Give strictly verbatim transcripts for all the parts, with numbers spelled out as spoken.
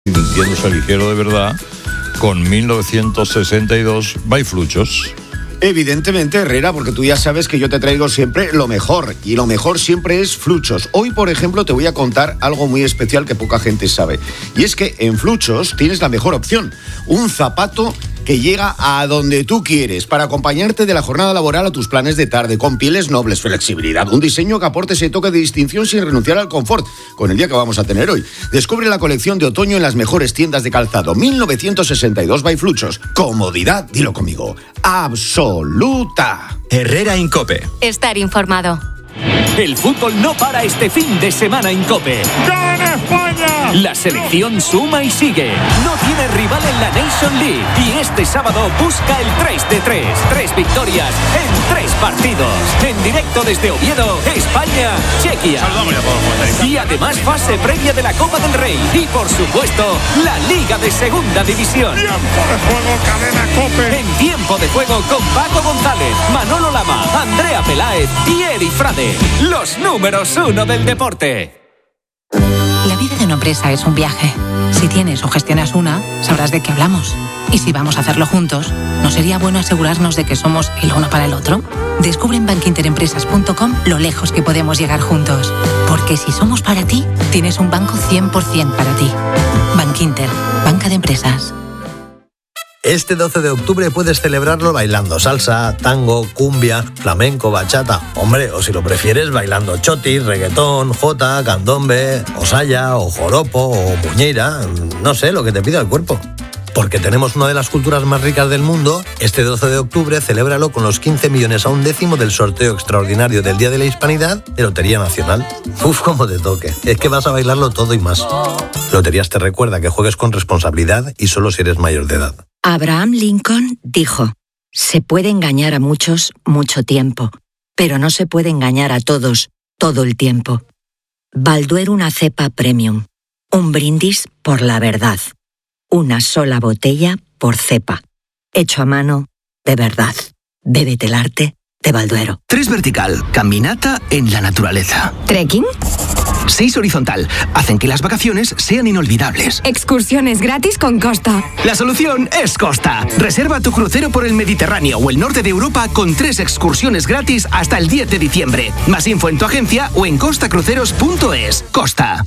Sintiéndose ligero de verdad, con mil novecientos sesenta y dos Baifluchos. Evidentemente, Herrera, porque tú ya sabes que yo te traigo siempre lo mejor, y lo mejor siempre es Fluchos. Hoy, por ejemplo, te voy a contar algo muy especial que poca gente sabe, y es que en Fluchos tienes la mejor opción, un zapato que llega a donde tú quieres, para acompañarte de la jornada laboral a tus planes de tarde, con pieles nobles, flexibilidad, un diseño que aporte ese toque de distinción sin renunciar al confort, con el día que vamos a tener hoy. Descubre la colección de otoño en las mejores tiendas de calzado. mil novecientos sesenta y dos Baifluchos. Comodidad, dilo conmigo, absoluta. Herrera en COPE. Estar informado. El fútbol no para este fin de semana en COPE. ¡Gana España! La selección suma y sigue. No tiene rival en la Nation League. Y este sábado busca el tres de tres. Tres victorias en tres partidos. En directo desde Oviedo, España, Chequia. Saludamos ya a todos los comentaristas. Y además fase previa de la Copa del Rey. Y por supuesto, la Liga de Segunda División. Tiempo de juego, cadena COPE. En tiempo de juego con Paco González, Manolo Lama, Andrea Peláez y Eri Frade. Los números uno del deporte. La vida de una empresa es un viaje. Si tienes o gestionas una, sabrás de qué hablamos. Y si vamos a hacerlo juntos, ¿no sería bueno asegurarnos de que somos el uno para el otro? Descubre en bankinterempresas punto com lo lejos que podemos llegar juntos. Porque si somos para ti, tienes un banco cien por ciento para ti. Bankinter, banca de empresas. Este doce de octubre puedes celebrarlo bailando salsa, tango, cumbia, flamenco, bachata. Hombre, o si lo prefieres, bailando chotis, reggaetón, jota, candombe, osaya, o joropo, o muñeira. No sé, lo que te pida el cuerpo. Porque tenemos una de las culturas más ricas del mundo, este doce de octubre celébralo con los quince millones a un décimo del sorteo extraordinario del Día de la Hispanidad de Lotería Nacional. Uf, cómo te toque. Es que vas a bailarlo todo y más. Loterías te recuerda que juegues con responsabilidad y solo si eres mayor de edad. Abraham Lincoln dijo: se puede engañar a muchos mucho tiempo, pero no se puede engañar a todos todo el tiempo. Balduero, una cepa premium. Un brindis por la verdad. Una sola botella por cepa. Hecho a mano, de verdad. Bébete el arte de Balduero. Tres vertical, caminata en la naturaleza. ¿Trekking? Seis horizontal, hacen que las vacaciones sean inolvidables. Excursiones gratis con Costa. La solución es Costa. Reserva tu crucero por el Mediterráneo o el norte de Europa con tres excursiones gratis hasta el diez de diciembre. Más info en tu agencia o en costa cruceros punto es. Costa.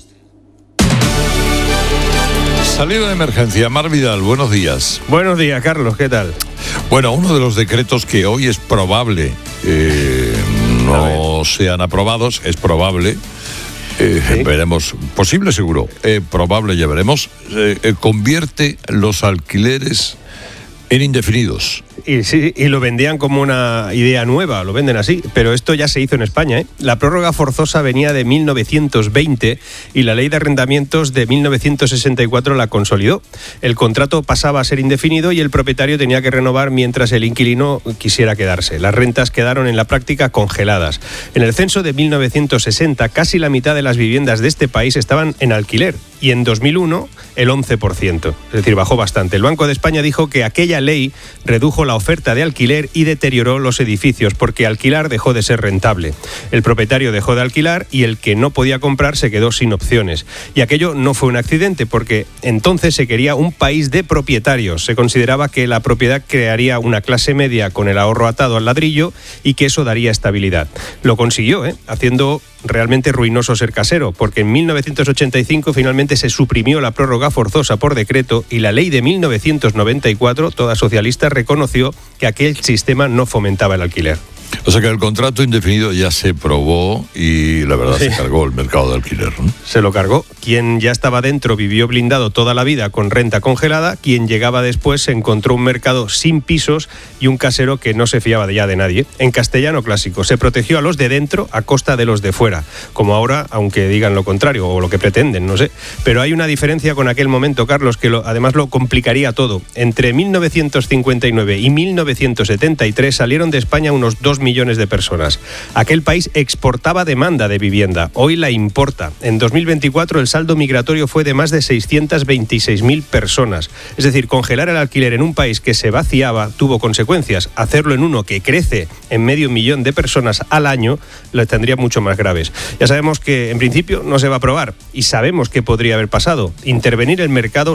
Salida de emergencia. Mar Vidal, buenos días. Buenos días, Carlos, ¿qué tal? Bueno, uno de los decretos que hoy es probable eh, no sean aprobados, es probable, eh, ¿sí? Veremos, posible seguro, eh, probable ya veremos, eh, eh, convierte los alquileres en indefinidos. Y, sí, y lo vendían como una idea nueva, lo venden así, pero esto ya se hizo en España, ¿eh? La prórroga forzosa venía de mil novecientos veinte y la ley de arrendamientos de mil novecientos sesenta y cuatro la consolidó. El contrato pasaba a ser indefinido y el propietario tenía que renovar mientras el inquilino quisiera quedarse. Las rentas quedaron en la práctica congeladas. En el censo de mil novecientos sesenta, casi la mitad de las viviendas de este país estaban en alquiler y en dos mil uno el once por ciento, es decir, bajó bastante. El Banco de España dijo que aquella ley redujo la oferta de alquiler y deterioró los edificios porque alquilar dejó de ser rentable. El propietario dejó de alquilar y el que no podía comprar se quedó sin opciones. Y aquello no fue un accidente porque entonces se quería un país de propietarios. Se consideraba que la propiedad crearía una clase media con el ahorro atado al ladrillo y que eso daría estabilidad. Lo consiguió, ¿eh? Haciendo realmente ruinoso ser casero, porque en mil novecientos ochenta y cinco finalmente se suprimió la prórroga forzosa por decreto y la ley de mil novecientos noventa y cuatro, toda socialista, reconoció que aquel sistema no fomentaba el alquiler. O sea que el contrato indefinido ya se probó y la verdad sí. Se cargó el mercado de alquiler, ¿no? Se lo cargó. Quien ya estaba dentro vivió blindado toda la vida con renta congelada. Quien llegaba después se encontró un mercado sin pisos y un casero que no se fiaba ya de nadie. En castellano clásico, se protegió a los de dentro a costa de los de fuera. Como ahora, aunque digan lo contrario o lo que pretenden, no sé. Pero hay una diferencia con aquel momento, Carlos, que lo, además lo complicaría todo. Entre mil novecientos cincuenta y nueve y mil novecientos setenta y tres salieron de España unos dos millones de personas. Aquel país exportaba demanda de vivienda, hoy la importa. En dos mil veinticuatro el saldo migratorio fue de más de seiscientas veintiséis mil personas. Es decir, congelar el alquiler en un país que se vaciaba tuvo consecuencias. Hacerlo en uno que crece en medio millón de personas al año las tendría mucho más graves. Ya sabemos que en principio no se va a aprobar y sabemos que podría haber pasado. Intervenir el mercado